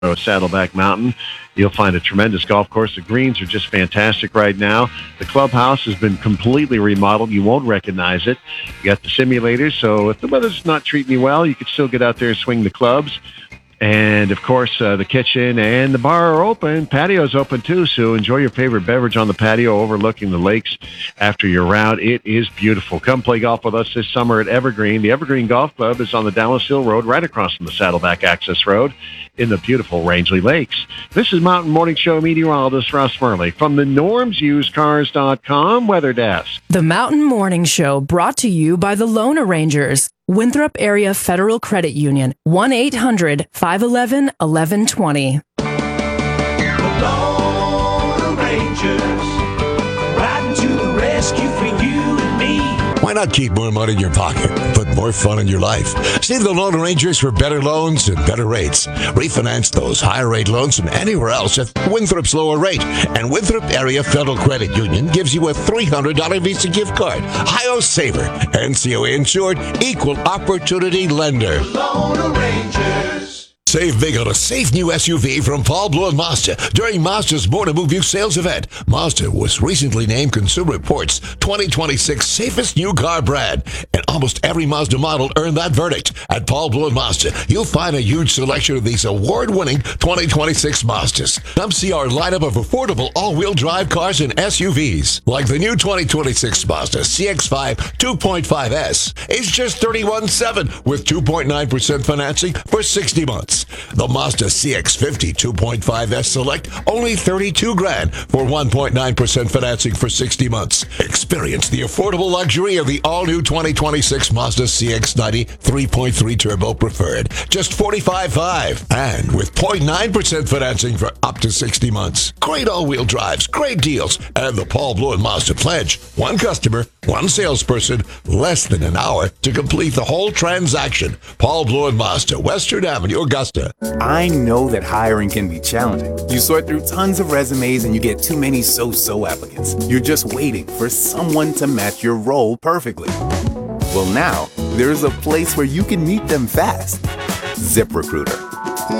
Saddleback Mountain. You'll find a tremendous golf course. The greens are just fantastic right now. The clubhouse has been completely remodeled. You won't recognize it. You got the simulators, so if the weather's not treating you well, you can still get out there and swing the clubs. And, of course, the kitchen and the bar are open. Patio's open, too, so enjoy your favorite beverage on the patio overlooking the lakes after your round. It is beautiful. Come play golf with us this summer at Evergreen. The Evergreen Golf Club is on the Dallas Hill Road, right across from the Saddleback Access Road in the beautiful Rangeley Lakes. This is Mountain Morning Show meteorologist Russ Murley from the NormsUsedCars.com Weather Desk. The Mountain Morning Show brought to you by the Loan Arrangers. Winthrop Area Federal Credit Union, 1-800-511-1120. The Lone Rangers, riding to the rescue for you and me. Why not keep more money in your pocket, put more fun in your life? See the Loan Arrangers for better loans and better rates. Refinance those higher rate loans from anywhere else at Winthrop's lower rate. And Winthrop Area Federal Credit Union gives you a $300 Visa gift card. Hi-Yo Saver, NCOA insured, equal opportunity lender. Lone Rangers. Save big on a safe new SUV from Paul Blue and Mazda during Mazda's More to Move You sales event. Mazda was recently named Consumer Reports 2026 safest new car brand, and almost every Mazda model earned that verdict. At Paul Blue and Mazda, you'll find a huge selection of these award-winning 2026 Mazdas. Come see our lineup of affordable all-wheel drive cars and SUVs, like the new 2026 Mazda CX-5 2.5S. It's just $31,700 with 2.9% financing for 60 months. The Mazda CX-50 2.5S Select, only $32,000 for 1.9% financing for 60 months. Experience the affordable luxury of the all-new 2026 Mazda CX-90 3.3 Turbo Preferred, just $45,500, and with 0.9% financing for up to 60 months. Great all-wheel drives, great deals, and the Paul Blue and Mazda pledge. One customer, one salesperson, less than an hour to complete the whole transaction. Paul Blue and Mazda, Western Avenue, Augusta. I know that hiring can be challenging. You sort through tons of resumes and you get too many so-so applicants. You're just waiting for someone to match your role perfectly. Well, now, there's a place where you can meet them fast. ZipRecruiter.